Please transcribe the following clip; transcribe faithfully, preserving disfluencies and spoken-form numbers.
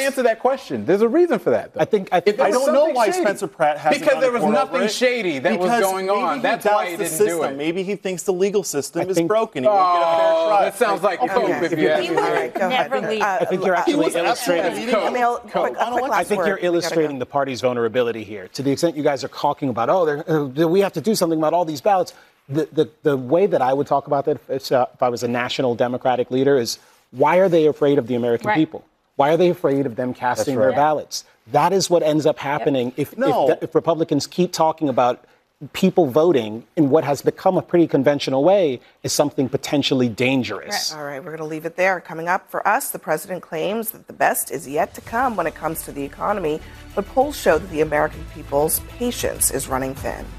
answer that question. There's a reason for that, though. I think I, think I don't know why shady, Spencer Pratt hasn't because gone there to was court nothing over it. shady that Because was going on. maybe That's he why he doubts didn't the system. do it. Maybe he thinks the legal system I is think- broken. He won't get a fair Oh, trial. that sounds like Okay. coke. Okay. If you ask He me. would All right, go never ahead. leave. Uh, I think you're uh, actually was illustrating. absolutely- Emil, quick, a quick I last I think word. you're We gotta illustrating go. the party's vulnerability here. To the extent you guys are talking about, oh, there- uh, we have to do something about all these ballots. The, the, the way that I would talk about that if, uh, if I was a national Democratic leader is, why are they afraid of the American Right. people? Why are they afraid of them casting That's right. their ballots? That is what ends up happening if, No. if, if Republicans keep talking about people voting in what has become a pretty conventional way is something potentially dangerous. All right, we're going to leave it there. Coming up for us, the president claims that the best is yet to come when it comes to the economy, but polls show that the American people's patience is running thin.